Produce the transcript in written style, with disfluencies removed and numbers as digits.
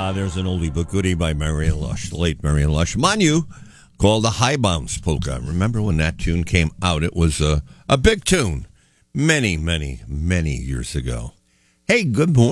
There's an oldie but goodie by Marion Lush, the late Marion Lush. Manu called the High Bounce Polka. Remember when that tune came out? It was a big tune many, many, many years ago. Hey, good morning.